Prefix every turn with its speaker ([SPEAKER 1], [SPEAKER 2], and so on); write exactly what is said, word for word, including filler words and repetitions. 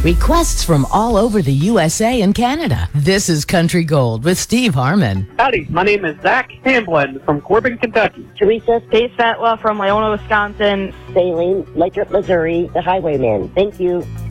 [SPEAKER 1] Requests from all over the U S A and Canada. This is Country Gold with Steve Harmon.
[SPEAKER 2] Howdy, my name is Zach Hamblin from Corbin, Kentucky.
[SPEAKER 3] Teresa Pace Fatwa from Iona, Wisconsin.
[SPEAKER 4] Saline, Lathrop, Missouri, the Highwayman. Thank you.